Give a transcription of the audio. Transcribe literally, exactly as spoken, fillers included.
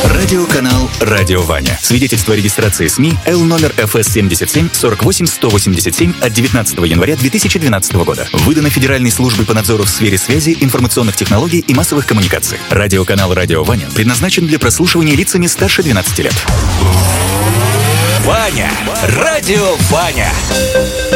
Радиоканал «Радио Ваня». Свидетельство о регистрации СМИ Л номер эф эс семьдесят семь сорок восемь сто восемьдесят семь от девятнадцатого января две тысячи двенадцатого года. Выдано Федеральной службой по надзору в сфере связи, информационных технологий и массовых коммуникаций. Радиоканал «Радио Ваня» предназначен для прослушивания лицами старше двенадцати лет. Ваня! Радио Ваня!